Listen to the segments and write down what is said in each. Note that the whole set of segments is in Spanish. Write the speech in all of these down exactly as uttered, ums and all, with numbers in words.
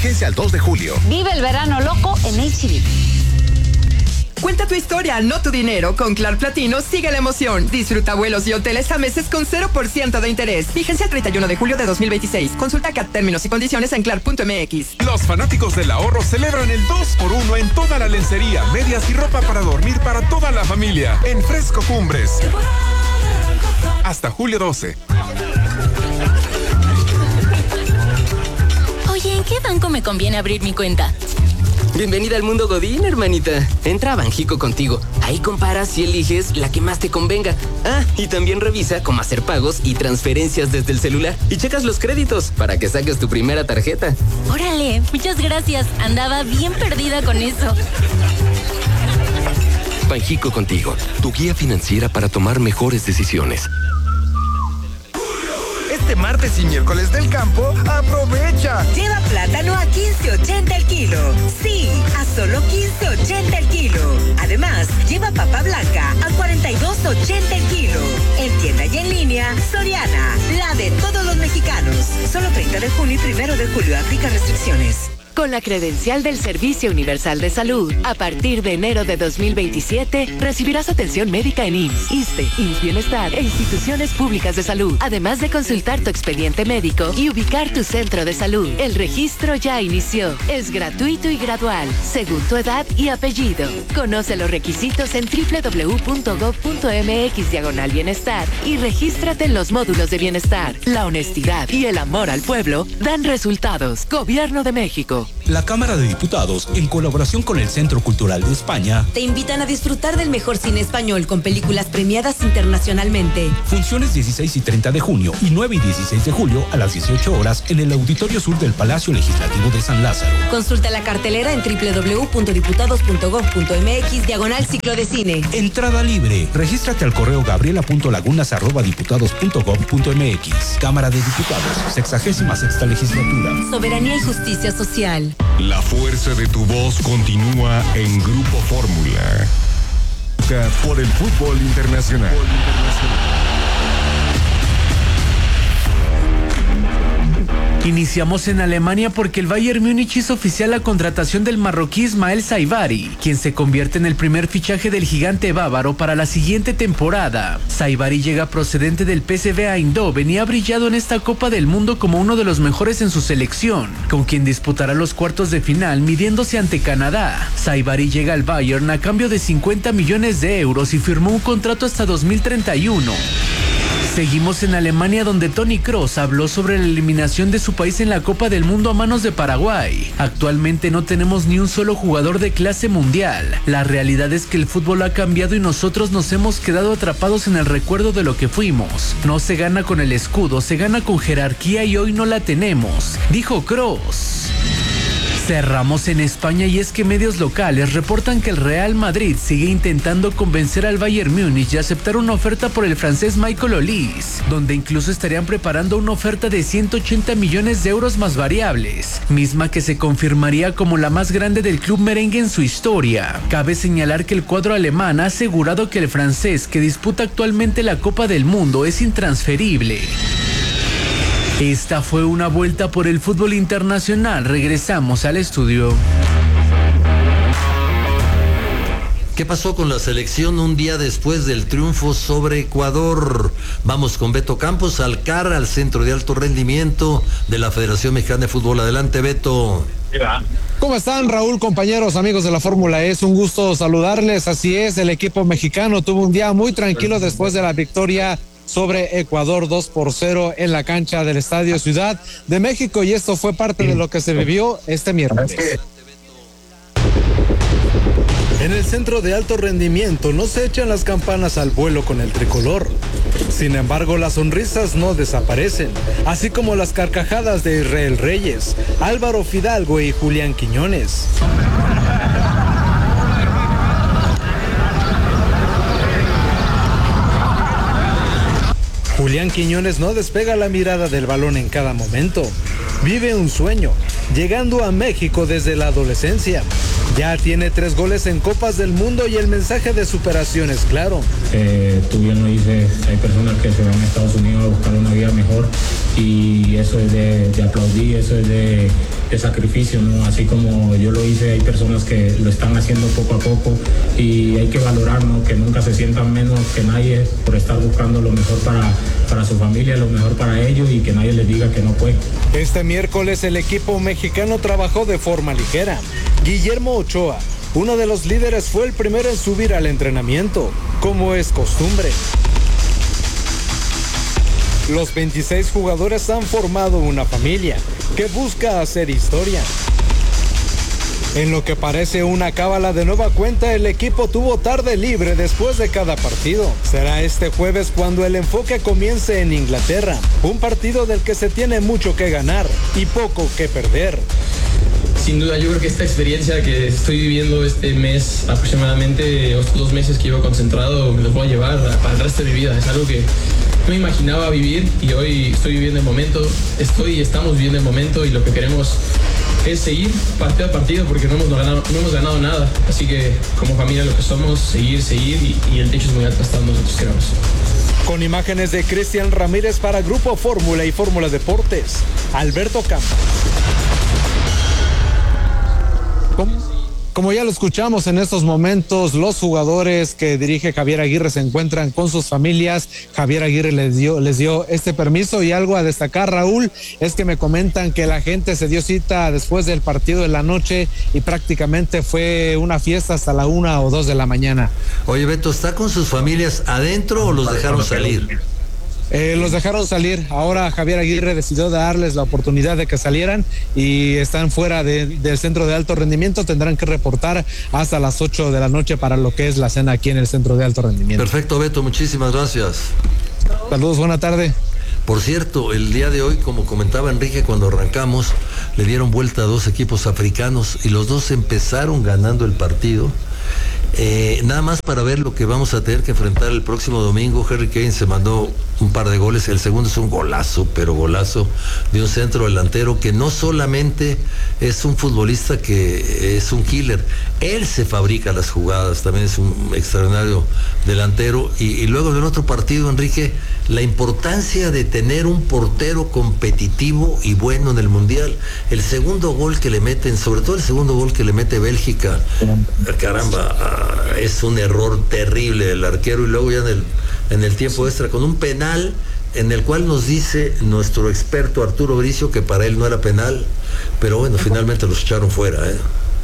Vigencia al dos de julio. Vive el verano loco en H D B. Cuenta tu historia, no tu dinero. Con Clar Platino sigue la emoción. Disfruta vuelos y hoteles a meses con cero por ciento de interés. Vigencia el treinta y uno de julio de dos mil veintiséis. Consulta C A T términos y condiciones en clar punto m x. Los fanáticos del ahorro celebran el dos por uno en toda la lencería, medias y ropa para dormir para toda la familia. En Fresco Cumbres. Hasta julio doce. Oye, ¿en qué banco me conviene abrir mi cuenta? Bienvenida al mundo Godín, hermanita. Entra a Banjico Contigo. Ahí comparas y eliges la que más te convenga. Ah, y también revisa cómo hacer pagos y transferencias desde el celular. Y checas los créditos para que saques tu primera tarjeta. Órale, muchas gracias. Andaba bien perdida con eso. Banjico Contigo, tu guía financiera para tomar mejores decisiones. Este martes y miércoles del campo, ¡aprovecha! Lleva plátano a quince ochenta el kilo. Sí, a solo quince ochenta el kilo. Además, lleva papa blanca a cuarenta y dos ochenta el kilo. En tienda y en línea, Soriana, la de todos los mexicanos. Solo treinta de junio y primero de julio. Aplica restricciones. Con la credencial del Servicio Universal de Salud, a partir de enero de dos mil veintisiete, recibirás atención médica en I M S S, ISSSTE, I M S S Bienestar e instituciones públicas de salud, además de consultar tu expediente médico y ubicar tu centro de salud. El registro ya inició. Es gratuito y gradual, según tu edad y apellido. Conoce los requisitos en doble u doble u doble u punto gob punto m x diagonal bienestar y regístrate en los módulos de bienestar. La honestidad y el amor al pueblo dan resultados. Gobierno de México. La Cámara de Diputados, en colaboración con el Centro Cultural de España, te invitan a disfrutar del mejor cine español con películas premiadas internacionalmente. Funciones dieciséis y treinta de junio y nueve y dieciséis de julio a las dieciocho horas en el Auditorio Sur del Palacio Legislativo de San Lázaro. Consulta la cartelera en doble u doble u doble u punto diputados punto gob punto m x diagonal ciclo de cine. Entrada libre. Regístrate al correo gabriela punto lagunas arroba diputados punto gob punto m x. Cámara de Diputados, sexagésima sexta legislatura. Soberanía y justicia social. La fuerza de tu voz continúa en Grupo Fórmula. Por el fútbol internacional. Iniciamos en Alemania porque el Bayern Múnich hizo oficial la contratación del marroquí Ismael Saibari, quien se convierte en el primer fichaje del gigante bávaro para la siguiente temporada. Saibari llega procedente del P S V Eindhoven y ha brillado en esta Copa del Mundo como uno de los mejores en su selección, con quien disputará los cuartos de final midiéndose ante Canadá. Saibari llega al Bayern a cambio de cincuenta millones de euros y firmó un contrato hasta dos mil treinta y uno. Seguimos en Alemania, donde Toni Kroos habló sobre la eliminación de su país en la Copa del Mundo a manos de Paraguay. Actualmente no tenemos ni un solo jugador de clase mundial. La realidad es que el fútbol ha cambiado y nosotros nos hemos quedado atrapados en el recuerdo de lo que fuimos. No se gana con el escudo, se gana con jerarquía y hoy no la tenemos, dijo Kroos. Cerramos en España y es que medios locales reportan que el Real Madrid sigue intentando convencer al Bayern Múnich de aceptar una oferta por el francés Michael Olise, donde incluso estarían preparando una oferta de ciento ochenta millones de euros más variables, misma que se confirmaría como la más grande del club merengue en su historia. Cabe señalar que el cuadro alemán ha asegurado que el francés, que disputa actualmente la Copa del Mundo, es intransferible. Esta fue una vuelta por el fútbol internacional. Regresamos al estudio. ¿Qué pasó con la selección un día después del triunfo sobre Ecuador? Vamos con Beto Campos al C A R, al Centro de Alto Rendimiento de la Federación Mexicana de Fútbol. Adelante, Beto. ¿Cómo están, Raúl, compañeros, amigos de la Fórmula? Es un gusto saludarles. Así es, el equipo mexicano tuvo un día muy tranquilo después de la victoria sobre Ecuador dos por cero en la cancha del Estadio Ciudad de México, y esto fue parte de lo que se vivió este miércoles. En el Centro de Alto Rendimiento no se echan las campanas al vuelo con el tricolor. Sin embargo, las sonrisas no desaparecen, así como las carcajadas de Israel Reyes, Álvaro Fidalgo y Julián Quiñones. Julián Quiñones no despega la mirada del balón en cada momento. Vive un sueño, llegando a México desde la adolescencia. Ya tiene tres goles en Copas del Mundo y el mensaje de superación es claro. Eh, tú bien lo dices, hay personas que se van a Estados Unidos a buscar una vida mejor y eso es de, de aplaudir, eso es de, de sacrificio, ¿no? Así como yo lo hice, hay personas que lo están haciendo poco a poco y hay que valorar, ¿no? Que nunca se sientan menos que nadie por estar buscando lo mejor para, para su familia, lo mejor para ellos y que nadie les diga que no puede. Este miércoles el equipo mexicano trabajó de forma ligera. Guillermo Ochoa, uno de los líderes, fue el primero en subir al entrenamiento, como es costumbre. Los veintiséis jugadores han formado una familia que busca hacer historia. En lo que parece una cábala de nueva cuenta, el equipo tuvo tarde libre después de cada partido. Será este jueves cuando el enfoque comience en Inglaterra, un partido del que se tiene mucho que ganar y poco que perder. Sin duda, yo creo que esta experiencia que estoy viviendo este mes, aproximadamente estos dos meses que llevo concentrado, me los voy a llevar para el resto de mi vida. Es algo que no me imaginaba vivir y hoy estoy viviendo el momento, estoy y estamos viviendo el momento y lo que queremos es seguir partido a partido porque no hemos ganado, no hemos ganado nada. Así que como familia lo que somos, seguir, seguir y, y el techo es muy alto hasta donde nosotros queremos. Con imágenes de Cristian Ramírez para Grupo Fórmula y Fórmula Deportes, Alberto Campos. Como ya lo escuchamos en estos momentos, los jugadores que dirige Javier Aguirre se encuentran con sus familias. Javier Aguirre les dio, les dio este permiso y algo a destacar, Raúl, es que me comentan que la gente se dio cita después del partido de la noche y prácticamente fue una fiesta hasta la una o dos de la mañana. Oye, Beto, ¿está con sus familias adentro o los dejaron salir? Eh, los dejaron salir. Ahora Javier Aguirre decidió darles la oportunidad de que salieran y están fuera de, del centro de alto rendimiento. Tendrán que reportar hasta las ocho de la noche para lo que es la cena aquí en el centro de alto rendimiento. Perfecto, Beto, muchísimas gracias. Saludos, buena tarde. Por cierto, el día de hoy, como comentaba Enrique cuando arrancamos, le dieron vuelta a dos equipos africanos y los dos empezaron ganando el partido. Eh, nada más para ver lo que vamos a tener que enfrentar el próximo domingo. Harry Kane se mandó un par de goles, el segundo es un golazo, pero golazo de un centro delantero que no solamente es un futbolista que es un killer, él se fabrica las jugadas, también es un extraordinario delantero. Y, y luego en otro partido, Enrique, la importancia de tener un portero competitivo y bueno en el Mundial. El segundo gol que le meten, sobre todo el segundo gol que le mete Bélgica, caramba, es un error terrible del arquero, y luego ya en el, en el tiempo extra con un penal en el cual nos dice nuestro experto Arturo Bricio que para él no era penal, pero bueno, finalmente los echaron fuera, ¿eh?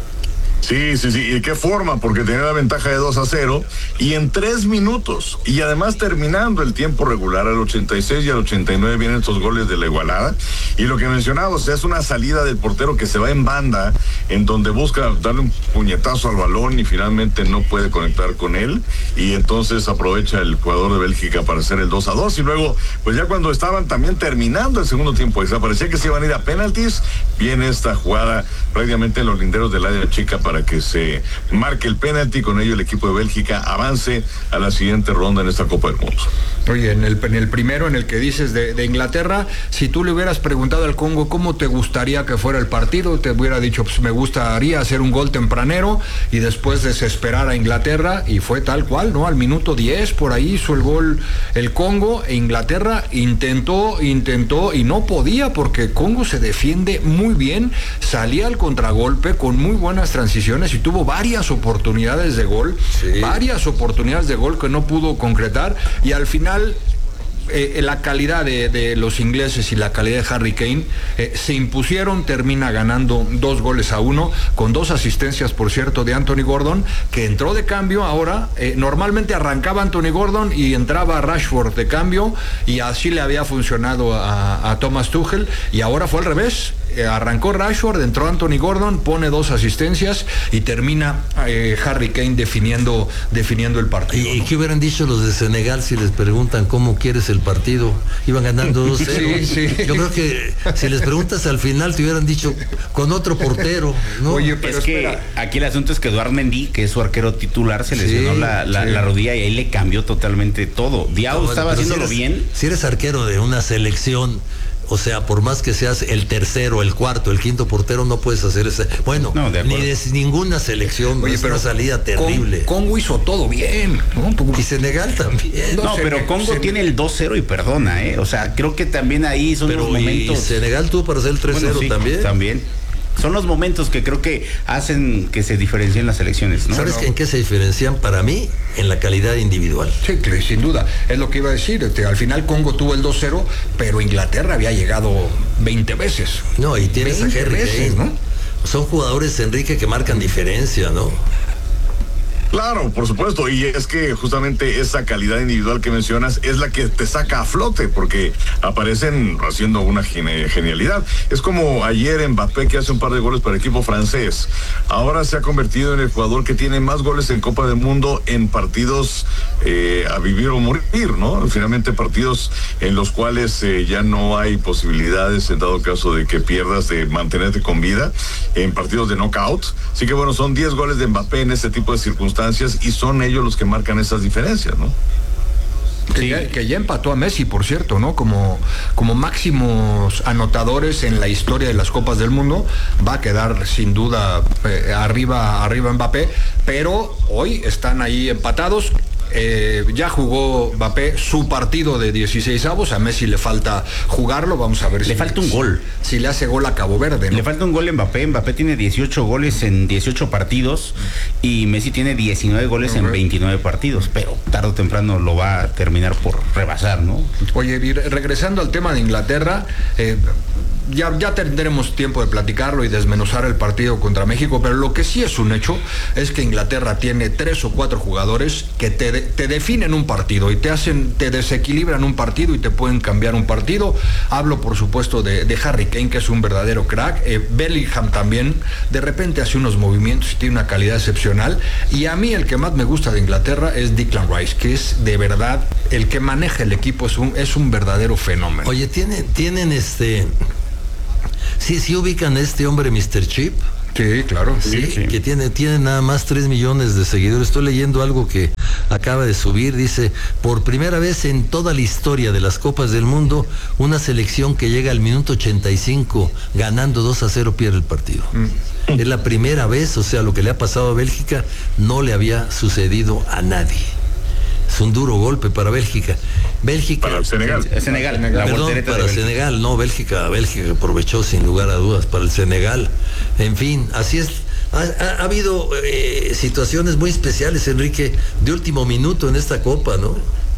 Sí, sí, sí, ¿y qué forma? Porque tenía la ventaja de dos a cero y en tres minutos, y además terminando el tiempo regular, al ochenta y seis y al ochenta y nueve vienen estos goles de la igualada, y lo que mencionaba, o sea, es una salida del portero que se va en banda, en donde busca darle un puñetazo al balón y finalmente no puede conectar con él, y entonces aprovecha el jugador de Bélgica para hacer el dos a dos, y luego, pues ya cuando estaban también terminando el segundo tiempo, parecía que se iban a ir a penaltis, viene esta jugada prácticamente en los linderos del área chica para que se marque el penalti, con ello el equipo de Bélgica avance a la siguiente ronda en esta Copa del Mundo. Oye, en el, en el primero, en el que dices de, de Inglaterra, si tú le hubieras preguntado al Congo cómo te gustaría que fuera el partido, te hubiera dicho, pues me gustaría hacer un gol tempranero y después desesperar a Inglaterra, y fue tal cual, ¿no? Al minuto diez, por ahí hizo el gol el Congo, e Inglaterra intentó, intentó y no podía, porque Congo se defiende muy bien, salía al contragolpe con muy buenas transiciones y tuvo varias oportunidades de gol, sí. varias oportunidades de gol que no pudo concretar, y al final Eh, la calidad de, de los ingleses y la calidad de Harry Kane eh, se impusieron, termina ganando dos goles a uno, con dos asistencias, por cierto, de Anthony Gordon, que entró de cambio ahora. Eh, normalmente arrancaba Anthony Gordon y entraba Rashford de cambio, y así le había funcionado a, a Thomas Tuchel, y ahora fue al revés. Eh, arrancó Rashford, entró Anthony Gordon, pone dos asistencias y termina eh, Harry Kane definiendo, definiendo el partido. ¿Y, ¿no? ¿Qué hubieran dicho los de Senegal si les preguntan cómo quieres el partido? Iban ganando dos cero. Sí, sí. Yo creo que si les preguntas al final te hubieran dicho con otro portero, ¿no? Oye, pero es espera. que aquí el asunto es que Eduard Mendy, que es su arquero titular, se lesionó sí, la, la, sí. la rodilla, y ahí le cambió totalmente todo. Diao no, estaba bueno, haciéndolo si eres, bien. Si eres arquero de una selección, O sea, por más que seas el tercero, el cuarto, el quinto portero, no puedes hacer ese. Bueno, no, de ni de ninguna selección. Oye, es pero una salida terrible. Con, Congo hizo todo bien, ¿no? Y Senegal también. No, no pero Congo se... tiene el dos cero y perdona, ¿eh? O sea, creo que también ahí son pero los momentos. Y Senegal tuvo para hacer el tres cero bueno, sí, también. También. Son los momentos que creo que hacen que se diferencien las elecciones, ¿no? ¿Sabes no. en qué se diferencian? Para mí, en la calidad individual. Sí, sin duda. Es lo que iba a decir. Este, al final Congo tuvo el dos cero, pero Inglaterra había llegado veinte veces. No, y tienes a Harry Kane, ¿no? Son jugadores, Enrique, que marcan diferencia, ¿no? Claro, por supuesto, y es que justamente esa calidad individual que mencionas es la que te saca a flote, porque aparecen haciendo una genialidad. Es como ayer Mbappé, que hace un par de goles para el equipo francés. Ahora se ha convertido en el jugador que tiene más goles en Copa del Mundo en partidos eh, a vivir o morir, ¿no? Finalmente partidos en los cuales eh, ya no hay posibilidades, en dado caso de que pierdas, de mantenerte con vida, en partidos de knockout. Así que bueno, son diez goles de Mbappé en este tipo de circunstancias, y son ellos los que marcan esas diferencias, ¿no? Que, sí. ya, que ya empató a Messi, por cierto, ¿no? Como, como máximos anotadores en la historia de las Copas del Mundo, va a quedar sin duda eh, arriba, arriba Mbappé, pero hoy están ahí empatados. Eh, ya jugó Mbappé su partido de dieciseisavos, a Messi le falta jugarlo, vamos a ver le si le falta un gol, si le hace gol a Cabo Verde, ¿no? Le falta un gol a Mbappé. Mbappé tiene dieciocho goles en dieciocho partidos y Messi tiene diecinueve goles okay. en veintinueve partidos, pero tarde o temprano lo va a terminar por rebasar, ¿no? Oye, regresando al tema de Inglaterra, eh, Ya, ya tendremos tiempo de platicarlo y desmenuzar el partido contra México, pero lo que sí es un hecho es que Inglaterra tiene tres o cuatro jugadores que te, te definen un partido y te hacen, te desequilibran un partido y te pueden cambiar un partido. Hablo, por supuesto, de, de Harry Kane, que es un verdadero crack. Eh, Bellingham también, de repente hace unos movimientos y tiene una calidad excepcional. Y a mí el que más me gusta de Inglaterra es Declan Rice, que es de verdad el que maneja el equipo, es un, es un verdadero fenómeno. Oye, tienen, tienen este... Sí, sí ubican a este hombre mister Chip. Sí, claro. Sí, sí, sí. que tiene, tiene nada más tres millones de seguidores. Estoy leyendo algo que acaba de subir. Dice, por primera vez en toda la historia de las Copas del Mundo, una selección que llega al minuto ochenta y cinco ganando dos a cero pierde el partido. Mm. Es la primera vez, o sea, lo que le ha pasado a Bélgica no le había sucedido a nadie. Es un duro golpe para Bélgica. Bélgica. Para el Senegal. El Senegal. Senegal. La Perdón, para Senegal, no, Bélgica, Bélgica aprovechó sin lugar a dudas para el Senegal. En fin, así es. Ha, ha, ha habido eh, situaciones muy especiales, Enrique, de último minuto en esta Copa, ¿no?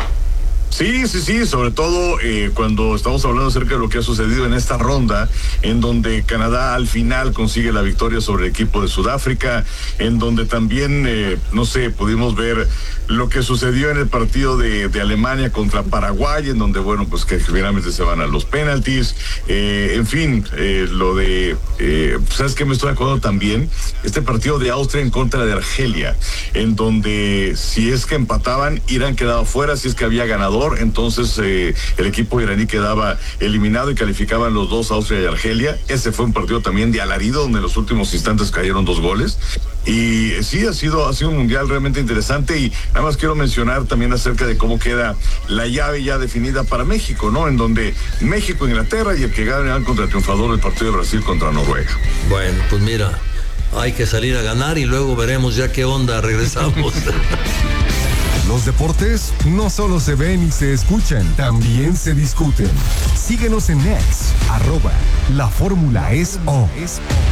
Sí, sí, sí, sobre todo eh, cuando estamos hablando acerca de lo que ha sucedido en esta ronda, en donde Canadá al final consigue la victoria sobre el equipo de Sudáfrica, en donde también, eh, no sé, pudimos ver lo que sucedió en el partido de, de Alemania contra Paraguay, en donde, bueno, pues que finalmente se van a los penaltis, eh, en fin, eh, lo de, eh, ¿sabes qué me estoy acordando también? Este partido de Austria en contra de Argelia, en donde si es que empataban, Irán quedaba fuera, si es que había ganador, entonces eh, el equipo iraní quedaba eliminado y calificaban los dos, Austria y Argelia. Ese fue un partido también de alarido, donde en los últimos instantes cayeron dos goles. Y sí, ha sido, ha sido un mundial realmente interesante, y nada más quiero mencionar también acerca de cómo queda la llave ya definida para México, ¿no? En donde México, Inglaterra, y el que gane contra el triunfador del partido de Brasil contra Noruega. Bueno, pues mira, hay que salir a ganar y luego veremos ya qué onda, regresamos. Los deportes no solo se ven y se escuchan, también se discuten. Síguenos en X, arroba, la fórmula es O.